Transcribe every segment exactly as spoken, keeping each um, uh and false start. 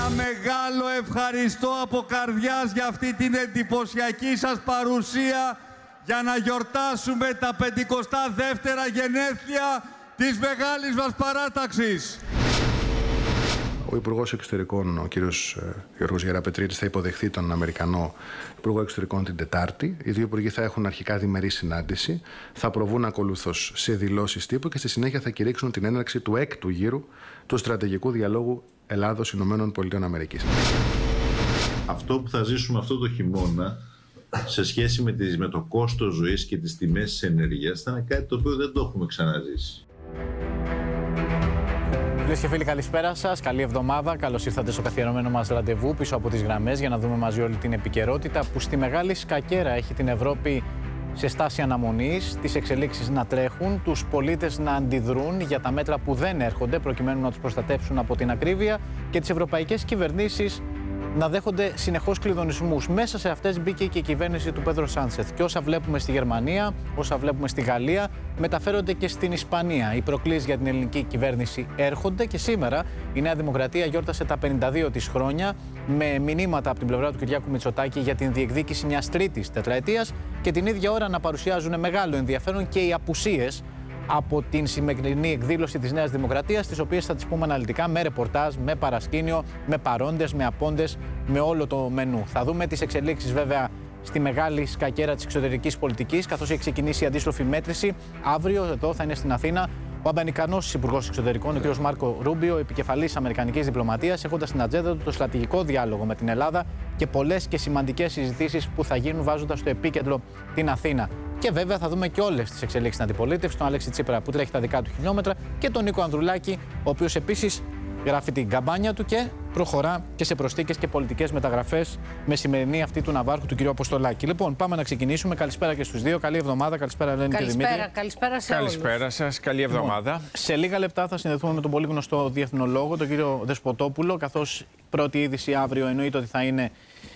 Ένα μεγάλο ευχαριστώ από καρδιάς για αυτή την εντυπωσιακή σας παρουσία για να γιορτάσουμε τα πεντηκοστά δεύτερα γενέθλια της μεγάλης μας παράταξης. Ο Υπουργός Εξωτερικών, ο κύριος Γιώργος Γεραπετρίτης, θα υποδεχθεί τον Αμερικανό Υπουργό Εξωτερικών την Τετάρτη. Οι δύο υπουργοί θα έχουν αρχικά διμερή συνάντηση, θα προβούν ακολούθως σε δηλώσεις τύπου και στη συνέχεια θα κηρύξουν την έναρξη του έκτου γύρου του στρατηγικού διαλόγου Ελλάδος-Ηνωμένων Πολιτειών Αμερικής. Αυτό που θα ζήσουμε αυτό το χειμώνα σε σχέση με, τις, με το κόστος ζωής και τις τιμές της ενέργειας θα είναι κάτι το οποίο δεν το έχουμε ξαναζήσει. Φίλες και φίλοι, καλησπέρα σας. Καλή εβδομάδα. Καλώς ήρθατε στο καθιερωμένο μας ραντεβού πίσω από τις γραμμές για να δούμε μαζί όλη την επικαιρότητα που στη μεγάλη σκακέρα έχει την Ευρώπη σε στάση αναμονής, τις εξελίξεις να τρέχουν, τους πολίτες να αντιδρούν για τα μέτρα που δεν έρχονται προκειμένου να τους προστατεύσουν από την ακρίβεια και τις ευρωπαϊκές κυβερνήσεις να δέχονται συνεχώς κλειδονισμούς. Μέσα σε αυτές μπήκε και η κυβέρνηση του Πέδρο Σάντσεθ. Και όσα βλέπουμε στη Γερμανία, όσα βλέπουμε στη Γαλλία, μεταφέρονται και στην Ισπανία. Οι προκλήσεις για την ελληνική κυβέρνηση έρχονται και σήμερα η Νέα Δημοκρατία γιόρτασε τα πενήντα δύο της χρόνια με μηνύματα από την πλευρά του Κυριάκου Μητσοτάκη για την διεκδίκηση μιας τρίτης τετραετίας και την ίδια ώρα να παρουσιάζουν μεγάλο ενδιαφέρον και οι απουσίες από την σημερινή εκδήλωση της Νέας Δημοκρατίας, τις οποίες θα τις πούμε αναλυτικά με ρεπορτάζ, με παρασκήνιο, με παρόντες, με απόντες, με όλο το μενού. Θα δούμε τις εξελίξεις βέβαια στη μεγάλη σκακέρα της εξωτερικής πολιτικής, καθώς έχει ξεκινήσει η αντίστροφη μέτρηση. Αύριο εδώ θα είναι στην Αθήνα ο Αμερικανός Υπουργός Εξωτερικών, ο κ. Μάρκο Ρούμπιο, επικεφαλής Αμερικανικής Διπλωματίας, έχοντας στην ατζέντα του το στρατηγικό διάλογο με την Ελλάδα και πολλές και σημαντικές συζητήσεις που θα γίνουν βάζοντας στο επίκεντρο την Αθήνα. Και βέβαια θα δούμε και όλες τις εξελίξεις στην αντιπολίτευση, τον Αλέξη Τσίπρα που τρέχει τα δικά του χιλιόμετρα και τον Νίκο Ανδρουλάκη, ο οποίος επίσης γράφει την καμπάνια του και προχωρά και σε προσθήκες και πολιτικές μεταγραφές με σημερινή αυτή του Ναβάρχου, του κ. Αποστολάκη. Λοιπόν, πάμε να ξεκινήσουμε. Καλησπέρα και στους δύο. Καλή εβδομάδα. Καλησπέρα, Ελένη και Δημήτρη. Καλησπέρα σε όλους. Καλησπέρα σας. Καλή εβδομάδα. Λοιπόν, σε λίγα λεπτά θα συνδεθούμε με τον πολύ γνωστό διεθνολόγο, τον κύριο Δεσποτόπουλο, καθώς πρώτη είδηση αύριο εννοείται ότι θα είναι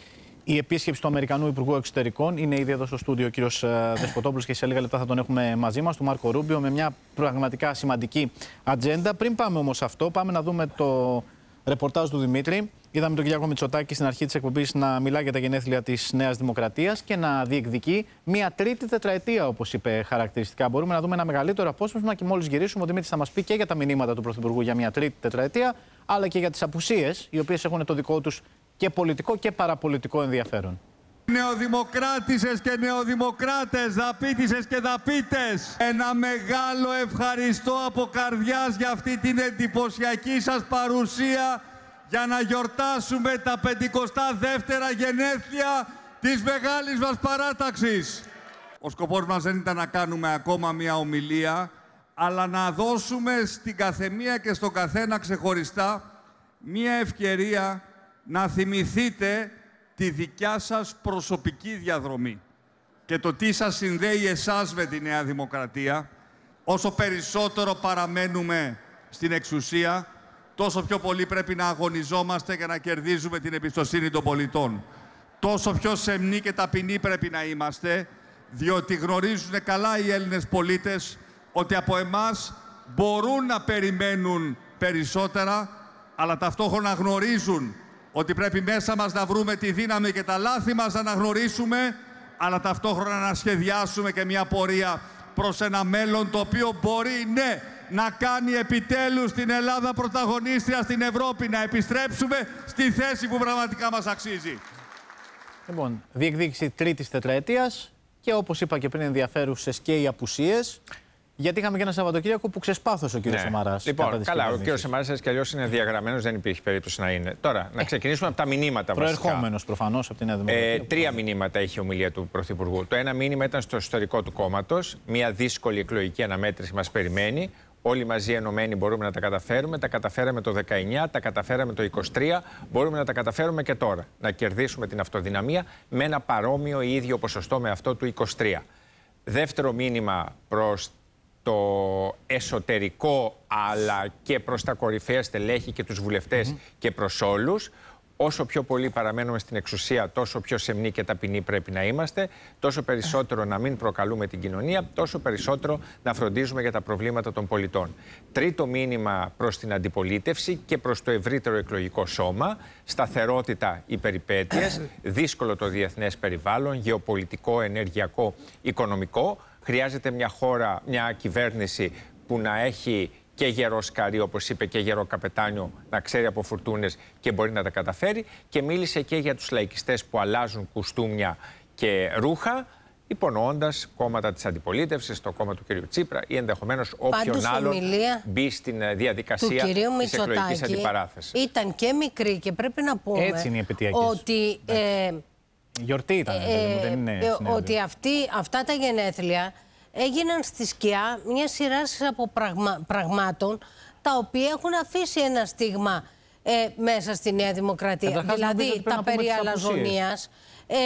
η επίσκεψη του Αμερικανού Υπουργού Εξωτερικών. Είναι ήδη εδώ στο στούντιο ο κύριος Δεσποτόπουλος και σε λίγα λεπτά θα τον έχουμε μαζί μας, του Μάρκο Ρούμπιο, με μια πραγματικά σημαντική ατζέντα. Πριν πάμε όμως σε αυτό, πάμε να δούμε το ρεπορτάζ του Δημήτρη. Είδαμε τον Κυριάκο Μητσοτάκη στην αρχή της εκπομπής να μιλά για τα γενέθλια της Νέας Δημοκρατίας και να διεκδικεί μια τρίτη τετραετία, όπως είπε χαρακτηριστικά. Μπορούμε να δούμε ένα μεγαλύτερο απόσπασμα και μόλις γυρίσουμε ο Δημήτρης θα μας πει και για τα μηνύματα του Πρωθυπουργού για μια τρίτη τετραετία, αλλά και για τις απουσίες, οι οποίες έχουν το δικό τους και πολιτικό και παραπολιτικό ενδιαφέρον. Νεοδημοκράτησες και νεοδημοκράτες, δαπίτησες και δαπίτες, ένα μεγάλο ευχαριστώ από καρδιάς για αυτή την εντυπωσιακή σας παρουσία για να γιορτάσουμε τα πεντηκοστά δεύτερα γενέθλια της μεγάλης μας παράταξης. Ο σκοπός μας δεν ήταν να κάνουμε ακόμα μια ομιλία, αλλά να δώσουμε στην καθεμία και στον καθένα ξεχωριστά μια ευκαιρία να θυμηθείτε τη δικιά σας προσωπική διαδρομή και το τι σας συνδέει εσάς με τη Νέα Δημοκρατία. Όσο περισσότερο παραμένουμε στην εξουσία, τόσο πιο πολύ πρέπει να αγωνιζόμαστε και να κερδίζουμε την εμπιστοσύνη των πολιτών. Τόσο πιο σεμνοί και ταπεινοί πρέπει να είμαστε, διότι γνωρίζουν καλά οι Έλληνες πολίτες ότι από εμάς μπορούν να περιμένουν περισσότερα, αλλά ταυτόχρονα γνωρίζουν ότι πρέπει μέσα μας να βρούμε τη δύναμη και τα λάθη μας να αναγνωρίσουμε, αλλά ταυτόχρονα να σχεδιάσουμε και μια πορεία προς ένα μέλλον το οποίο μπορεί, ναι, να κάνει επιτέλους την Ελλάδα πρωταγωνίστρια στην Ευρώπη, να επιστρέψουμε στη θέση που πραγματικά μας αξίζει. Λοιπόν, διεκδίκηση τρίτης τετραετίας και όπως είπα και πριν ενδιαφέρουσες και οι απουσίες. Γιατί είχαμε και ένα Σαββατοκύριακο που ξεσπάθωσε ο κύριος ναι. Σαμαράς. Λοιπόν, καλά, ο κύριος Σαμαράς έτσι κι αλλιώς είναι διαγραμμένος, δεν υπήρχε περίπτωση να είναι. Τώρα, να ξεκινήσουμε από τα μηνύματα βασικά. Προερχόμενος προφανώς από την Νέα Δημοκρατία. Ε, τρία μηνύματα είχε η ομιλία του Πρωθυπουργού. Το ένα μήνυμα ήταν στο ιστορικό του κόμματος. Μια δύσκολη εκλογική αναμέτρηση μας περιμένει. Όλοι μαζί ενωμένοι μπορούμε να τα καταφέρουμε. Τα καταφέραμε το δεκαεννιά, τα καταφέραμε το είκοσι τρία. Μπορούμε να τα καταφέρουμε και τώρα. Να κερδίσουμε την αυτοδυναμία με ένα παρόμοιο ή ίδιο ποσοστό με αυτό του είκοσι τρία. Δεύτερο μήνυμα προς το εσωτερικό αλλά και προς τα κορυφαία στελέχη και τους βουλευτές mm-hmm. και προς όλους, Όσο πιο πολύ παραμένουμε στην εξουσία, τόσο πιο σεμνοί και ταπεινοί πρέπει να είμαστε, τόσο περισσότερο να μην προκαλούμε την κοινωνία, τόσο περισσότερο να φροντίζουμε για τα προβλήματα των πολιτών. Τρίτο μήνυμα προς την αντιπολίτευση και προς το ευρύτερο εκλογικό σώμα: σταθερότητα, υπεριπέτειες, δύσκολο το διεθνές περιβάλλον, γεωπολιτικό, ενεργειακό, οικονομικό. Χρειάζεται μια χώρα, μια κυβέρνηση που να έχει και γερό σκαρί, όπως είπε, και γερό καπετάνιο, να ξέρει από φουρτούνες και μπορεί να τα καταφέρει. Και μίλησε και για τους λαϊκιστές που αλλάζουν κουστούμια και ρούχα, υπονοώντας κόμματα της αντιπολίτευσης, το κόμμα του κ. Τσίπρα ή ενδεχομένως όποιον άλλον μπει στην διαδικασία της εκλογικής αντιπαράθεσης. Ήταν και μικρή και πρέπει να πούμε Έτσι είναι η ότι, ε, γιορτή ήταν, ε, δεν είναι ε, ότι αυτή, αυτά τα γενέθλια έγιναν στη σκιά μια σειρά από πραγμα, πραγμάτων τα οποία έχουν αφήσει ένα στίγμα ε, μέσα στη Νέα Δημοκρατία. Καταρχάς, δηλαδή τα περί αλαζονίας, ε,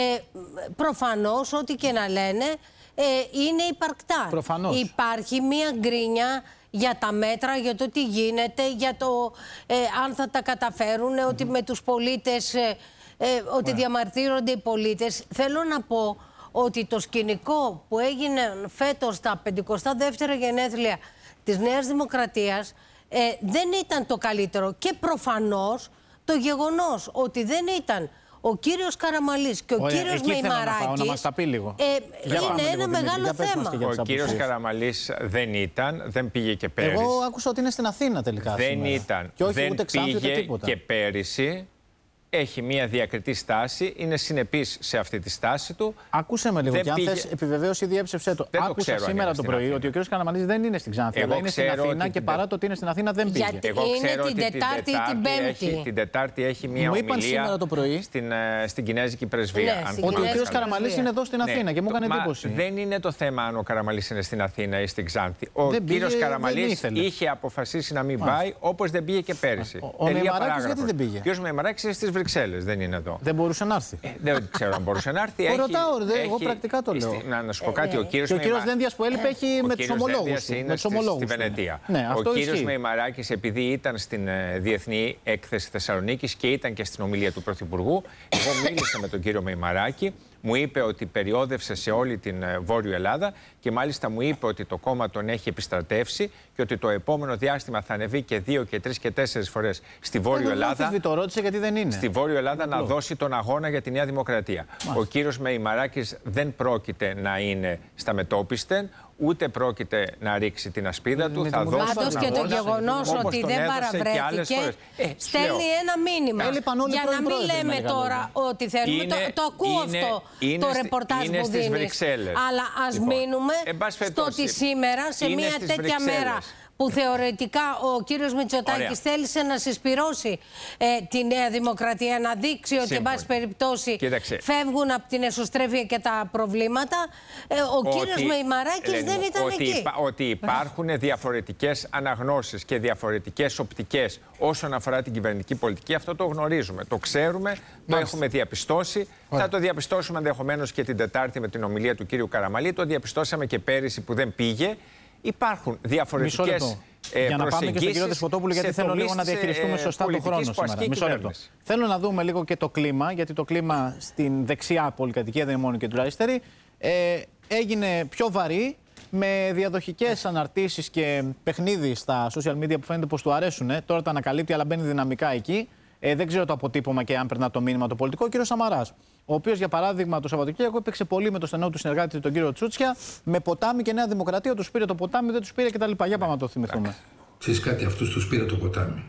προφανώς ό,τι και να λένε ε, είναι υπαρκτά. Προφανώς. Υπάρχει μια γκρίνια για τα μέτρα, για το τι γίνεται, για το ε, αν θα τα καταφέρουν, mm-hmm. ότι με τους πολίτες, ε, ε, ότι yeah. διαμαρτύρονται οι πολίτες. Θέλω να πω ότι το σκηνικό που έγινε φέτος στα πενηκοστά δεύτερα γενέθλια της Νέας Δημοκρατίας ε, δεν ήταν το καλύτερο. Και προφανώς το γεγονός ότι δεν ήταν ο κύριος Καραμανλής και ο Ωραία, κύριος Μεϊμαράκης να μας τα πει λίγο. Ε, είναι ένα μεγάλο θέμα. Ο κύριος Καραμανλής δεν ήταν, δεν πήγε και πέρυσι. Εγώ άκουσα ότι είναι στην Αθήνα τελικά. Δεν σήμερα. ήταν, και όχι, δεν ούτε Ξάνθη, πήγε ούτε τίποτα. και πέρυσι. Έχει μια διακριτή στάση, είναι συνεπής σε αυτή τη στάση του. Ακούσε με λίγο δεν και αν πήγε... θες επιβεβαίωση διέψευσέ το. Δεν Άκουσα το σήμερα το πρωί ότι ο κ. Καραμανλής δεν είναι στην Ξάνθη, αλλά είναι στην Αθήνα και παρά το ότι είναι στην Αθήνα δεν πήγε. Γιατί Εγώ είναι ξέρω την ότι Τετάρτη την ή την Πέμπτη. Έχει, την Τετάρτη έχει μια μου ομιλία σήμερα το πρωί στην, στην Κινέζικη Πρεσβεία. Ναι, αν στην ότι ο Κινέζικη κ. Καραμανλής είναι εδώ στην Αθήνα ναι, και μου έκανε εντύπωση. Δεν είναι το θέμα αν ο Καραμανλής είναι στην Αθήνα ή στην Ξάνθη. Ο κ. Καραμανλής είχε αποφασίσει να μην πάει, όπως δεν πήγε και πέρυσι. Ο Μεϊμαράκης γιατί δεν πήγε? Ο κ. Μεϊμαράκης είναι στις Βρυξέλλες, δεν είναι εδώ. Δεν μπορούσε να έρθει. Δεν ξέρω αν μπορούσε να έρθει. Το ρωτάω, εγώ πρακτικά το λέω. Να σου πω κάτι, ο κύριος Και ο κύριος Δένδιας που έλειπε έχει με τους ομολόγους του. Είναι στη Βενετία. Ο κύριος Μεϊμαράκης, επειδή ήταν στην Διεθνή Έκθεση Θεσσαλονίκης και ήταν και στην ομιλία του Πρωθυπουργού, εγώ μίλησα με τον κύριο Μεϊμαράκη. Μου είπε ότι περιόδευσε σε όλη την Βόρειο Ελλάδα και μάλιστα μου είπε ότι το κόμμα τον έχει επιστρατεύσει και ότι το επόμενο διάστημα θα ανεβεί και δύο και τρεις και τέσσερις φορές στη Βόρειο Ελλάδα. Δεν το ρώτησε γιατί δεν είναι. Στη Βόρειο Ελλάδα να δώσει τον αγώνα για τη Νέα Δημοκρατία. Μάλιστα. Ο κύριος Μεϊμαράκης δεν πρόκειται να είναι στα μετόπιστεν, ούτε πρόκειται να ρίξει την ασπίδα του. Θα δώσει Πάντως και το γεγονός ότι δεν παραβρέθηκε ε, στέλνει ένα μήνυμα. Για να μην λέμε τώρα ότι θέλουμε. Είναι, το, το ακούω είναι, αυτό είναι, το ρεπορτάζ είναι που δίνεις. Αλλά ας λοιπόν, μείνουμε στο ότι σήμερα σε μια τέτοια Βρυξέλλες. μέρα που θεωρητικά ο κύριος Μητσοτάκης θέλησε να συσπυρώσει ε, τη Νέα Δημοκρατία, να δείξει ότι, εν πάση περιπτώσει, Κοίταξε. φεύγουν από την εσωστρέφεια και τα προβλήματα. Ε, ο ότι, κύριος Μεϊμαράκης δεν ήταν ότι εκεί. Υπά, ότι υπάρχουν διαφορετικές αναγνώσεις και διαφορετικές οπτικές όσον αφορά την κυβερνητική πολιτική, αυτό το γνωρίζουμε. Το ξέρουμε, το έχουμε διαπιστώσει. Ωραία. Θα το διαπιστώσουμε ενδεχομένως και την Τετάρτη με την ομιλία του κύριου Καραμανλή. Το διαπιστώσαμε και πέρυσι που δεν πήγε. Υπάρχουν διαφορετικές ε, για να πάμε και στον κύριο Δεσποτόπουλο, γιατί θέλω λίγο να διαχειριστούμε σωστά τον χρόνο σήμερα. Μισό λεπτό. Θέλω να δούμε λίγο και το κλίμα, γιατί το κλίμα στην δεξιά πολυκατοικία δεν είναι μόνο και την αριστερή. Ε, έγινε πιο βαρύ με διαδοχικές αναρτήσεις και παιχνίδι στα social media που φαίνεται πως του αρέσουν. Ε. Τώρα τα ανακαλύπτει, αλλά μπαίνει δυναμικά εκεί. Ε, δεν ξέρω το αποτύπωμα και αν περνά το μήνυμα το πολιτικό. Ο κύριος Σαμαράς, ο οποίος για παράδειγμα το Σαββατοκύριακο έπαιξε πολύ με το στενό του συνεργάτη τον κύριο Τσούτσια, με ποτάμι και Νέα Δημοκρατία. Του πήρε το ποτάμι, δεν του πήρε κτλ. Για πάμε να το θυμηθούμε. Ξέρεις κάτι, αυτούς τους πήρε το ποτάμι.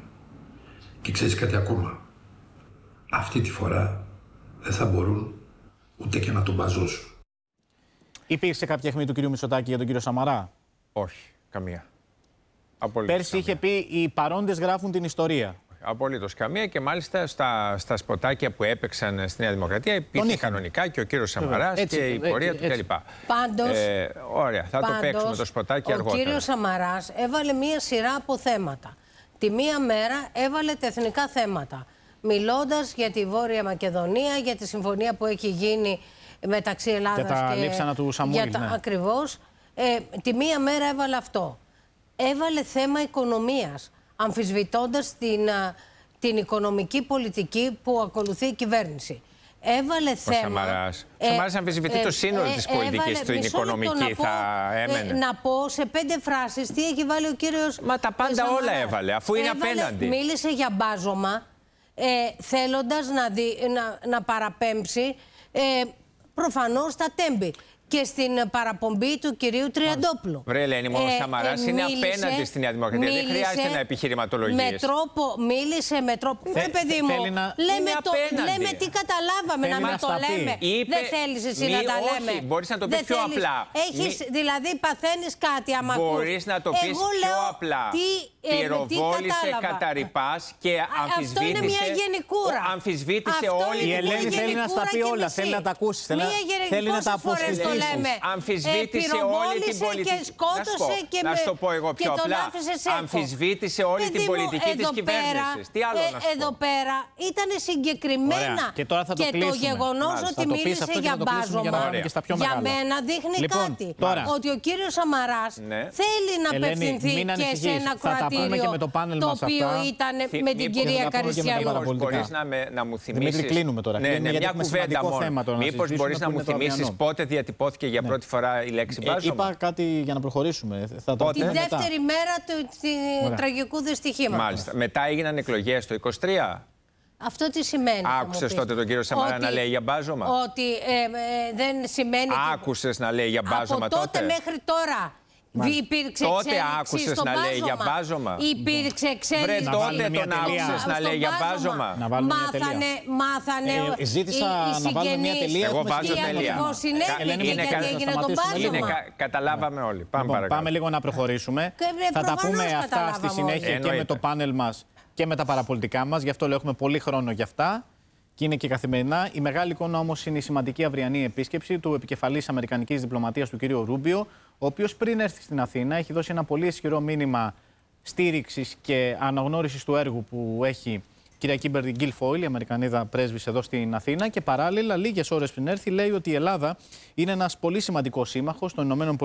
Και ξέρεις κάτι ακόμα. Αυτή τη φορά δεν θα μπορούν ούτε και να τον μπαζώσουν. Υπήρξε κάποια αιχμή του κυρίου Μητσοτάκη για τον κύριο Σαμαρά? Όχι, καμία. Απολύτως Πέρσι καμία. είχε πει οι παρόντες γράφουν την ιστορία. Απολύτως καμία και μάλιστα στα, στα σποτάκια που έπαιξαν στη Νέα Δημοκρατία υπήρχε κανονικά και ο κύριος Σαμαράς έτσι, και η πορεία έτσι, του κλπ. Πάντως, ε, ωραία, θα πάντως, το παίξουμε το σποτάκι ο αργότερα. Ο κύριος Σαμαράς έβαλε μία σειρά από θέματα. Τη μία μέρα έβαλε τα εθνικά θέματα. Μιλώντας για τη Βόρεια Μακεδονία, για τη συμφωνία που έχει γίνει μεταξύ Ελλάδας για τα και... λείψανα του Σαμούλη, για τα, ναι. Ακριβώς. Ε, τη μία μέρα έβαλε αυτό. Έβαλε θέμα οικονομίας, αμφισβητώντας την, την οικονομική πολιτική που ακολουθεί η κυβέρνηση. Έβαλε Ο θέμα. Σαμαράς. Ο Σαμαράς αμφισβητεί ε, το σύνολο ε, της πολιτικής στην οικονομική. Να πω, θα έμενε. Ε, να πω σε πέντε φράσεις τι έχει βάλει ο κύριος. Μα τα πάντα Σαμαράς. Όλα έβαλε, αφού είναι έβαλε, απέναντι. Μίλησε για μπάζωμα, ε, θέλοντας να, δι, να, να παραπέμψει ε, προφανώς τα τέμπη. Και στην παραπομπή του κυρίου Τριαντόπουλου. Βρε Ελένη, μόνο ο ε, Σαμαράς ε, είναι μίλησε, απέναντι στη Νέα Δημοκρατία. Μίλησε, δεν χρειάζεται να επιχειρηματολογήσει. Με τρόπο, μίλησε με τρόπο. Θε, παιδί μου, να... λέμε, το, λέμε τι καταλάβαμε, θέλει να μην το λέμε. Είπε, δεν θέλεις εσύ μη, να τα όχι, λέμε. Μπορείς να το πεις πιο θέλεις, απλά. Έχεις, μη... δηλαδή παθαίνεις κάτι άμα ακούς. Μπορείς να το πεις πιο απλά. Πυροβόλησε, καταρρυπάς και αμφισβήτησε. Αυτό είναι μια γενικούρα. Αμφισβήτησε όλη η Ελένη θέλει να στα πει όλα. Θέλει να τα ακούσει. Θέλει να τα αποσυζητήσει. Αμφισβήτησε όλη την πολιτική. Και σκότωσε και να σου το πω εγώ πιο απλά. Αμφισβήτησε όλη την πολιτική της κυβέρνησης. Τι άλλο να σου πω. Εδώ πέρα ήταν συγκεκριμένα. Και τώρα θα το κλείσουμε. Και το γεγονός ότι μίλησε για μπάζωμα για μένα δείχνει κάτι. Ότι ο κύριος Σαμαράς θέλει να απευθυνθεί και σε ένα κρατήριο το οποίο ήταν με την κυρία Καριστιανού. Μπορείς να μου θυμίσεις. Κλείνουμε τώρα. Μια κουβέντα μόνο. Μήπως μπορείς να μου θυμίσεις πότε διατυπώθηκε για πρώτη φορά η λέξη μπάζωμα. Είπα κάτι για να προχωρήσουμε. Θα το Τη δεύτερη μέρα του τραγικού δυστυχήματος. Μάλιστα. Μετά έγιναν εκλογές το είκοσι τρία. Αυτό τι σημαίνει? Άκουσες τότε τον κύριο Σαμαρά ότι, να λέει για μπάζωμα? Ότι ε, ε, δεν σημαίνει... Άκουσες να λέει για μπάζωμα τότε? Από τότε μέχρι τώρα. Υπήρξε τότε άκουσες να λέει για μπάζωμα? Υπήρξε εξέλιξη. Βρε, τότε τον άκουσες να λέει για μπάζωμα? Να βάλουμε μια τελεία. Μάθανε, μάθανε ε, ζήτησα οι, να βάλουμε μια τελεία. Εγώ βάζω τελεία. Είναι γιατί έγινε το μπάζωμα. Καταλάβαμε όλοι. Πάμε λοιπόν, παρακάτω. Πάμε λίγο να προχωρήσουμε. Θα τα πούμε αυτά στη συνέχεια και με το πάνελ μας και με τα παραπολιτικά μας. Γι' αυτό λέω έχουμε πολύ χρόνο γι' αυτά. Και είναι και καθημερινά. Η μεγάλη εικόνα όμως είναι η σημαντική αυριανή επίσκεψη του επικεφαλής αμερικανικής διπλωματίας του κ. Ρούμπιο, ο οποίος πριν έρθει στην Αθήνα έχει δώσει ένα πολύ ισχυρό μήνυμα στήριξης και αναγνώρισης του έργου που έχει η κυρία Κίμπερλι Γκίλφόιλ, η Αμερικανίδα πρέσβης εδώ στην Αθήνα. Και παράλληλα, λίγες ώρες πριν έρθει, λέει ότι η Ελλάδα είναι ένας πολύ σημαντικός σύμμαχος των ΗΠΑ.